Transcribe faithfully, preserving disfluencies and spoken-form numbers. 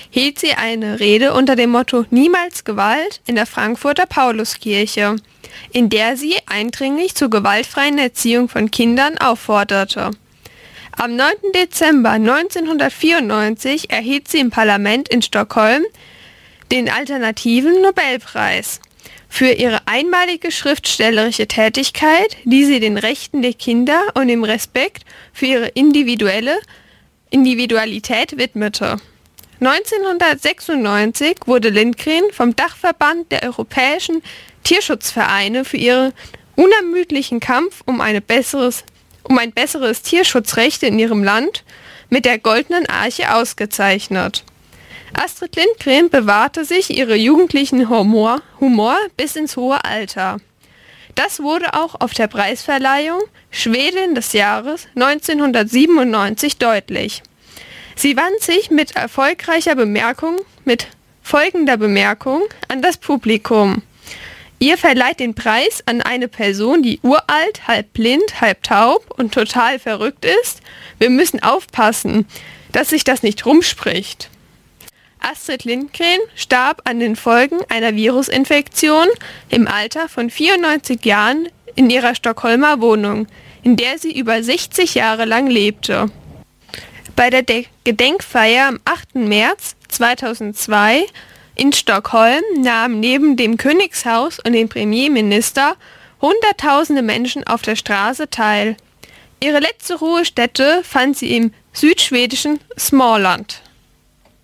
hielt sie eine Rede unter dem Motto „Niemals Gewalt" in der Frankfurter Pauluskirche, in der sie eindringlich zur gewaltfreien Erziehung von Kindern aufforderte. Am neunten Dezember neunzehnhundertvierundneunzig erhielt sie im Parlament in Stockholm den Alternativen Nobelpreis für ihre einmalige schriftstellerische Tätigkeit, die sie den Rechten der Kinder und dem Respekt für ihre individuelle Individualität widmete. neunzehnhundertsechsundneunzig wurde Lindgren vom Dachverband der europäischen Tierschutzvereine für ihren unermüdlichen Kampf um, eine besseres, um ein besseres Tierschutzrecht in ihrem Land mit der Goldenen Arche ausgezeichnet. Astrid Lindgren bewahrte sich ihren jugendlichen Humor, Humor bis ins hohe Alter. Das wurde auch auf der Preisverleihung Schwedin des Jahres neunzehnhundertsiebenundneunzig deutlich. Sie wandte sich mit erfolgreicher Bemerkung, mit folgender Bemerkung an das Publikum. Ihr verleiht den Preis an eine Person, die uralt, halb blind, halb taub und total verrückt ist. Wir müssen aufpassen, dass sich das nicht rumspricht. Astrid Lindgren starb an den Folgen einer Virusinfektion im Alter von vierundneunzig Jahren in ihrer Stockholmer Wohnung, in der sie über sechzig Jahre lang lebte. Bei der De- Gedenkfeier am achten März zweitausendzwei in Stockholm nahmen neben dem Königshaus und dem Premierminister Hunderttausende Menschen auf der Straße teil. Ihre letzte Ruhestätte fand sie im südschwedischen Småland.